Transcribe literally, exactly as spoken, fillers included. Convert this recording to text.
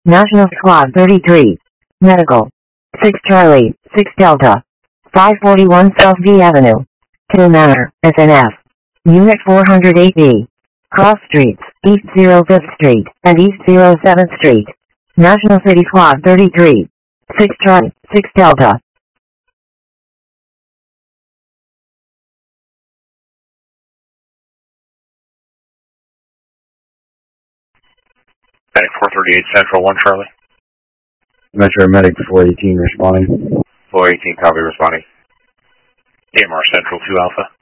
National Squad thirty-three. Medical. six Charlie, six Delta. five forty-one South V Avenue. Hill Manor, S N F. Unit four oh eight B. Cross Streets, East oh fifth Street, and East oh seventh Street. National City Squad thirty-three. six Charlie, six Delta. Medic four thirty-eight Central, one Charlie. Metro Medic four eighteen responding. four eighteen, copy, responding. A M R Central, two Alpha.